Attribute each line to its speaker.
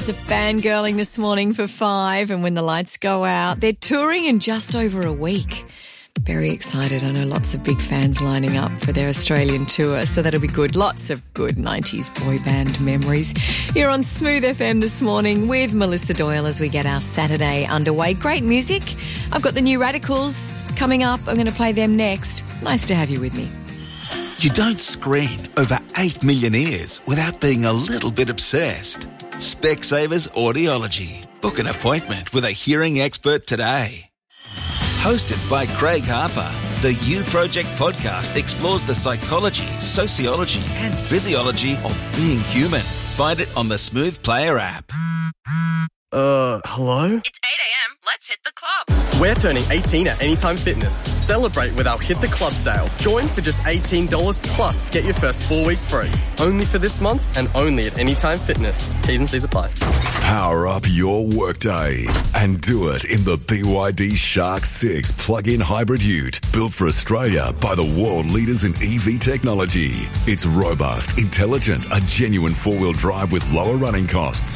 Speaker 1: lots of fangirling this morning for 5 and when the lights go out. They're touring in just over a week. Very excited. I know lots of big fans lining up for their Australian tour, so that'll be good. Lots of good 90s boy band memories. You're on Smooth FM this morning with Melissa Doyle as we get our Saturday underway. Great music. I've got the New Radicals coming up. I'm going to play them next. Nice to have you with me.
Speaker 2: You don't screen over 8 million ears without being a little bit obsessed. Specsavers Audiology. Book an appointment with a hearing expert today. Hosted by Craig Harper, the You Project podcast explores the psychology, sociology and physiology of being human. Find it on the Smooth Player app.
Speaker 3: Hello?
Speaker 4: It's 8 a.m. Let's hit the club.
Speaker 3: We're turning 18 at Anytime Fitness. Celebrate with our Hit the Club sale. Join for just $18 plus get your first 4 weeks free. Only for this month and only at Anytime Fitness. T's and C's apply.
Speaker 5: Power up your workday and do it in the BYD Shark 6 plug-in hybrid ute, built for Australia by the world leaders in EV technology. It's robust, intelligent, a genuine four-wheel drive with lower running costs.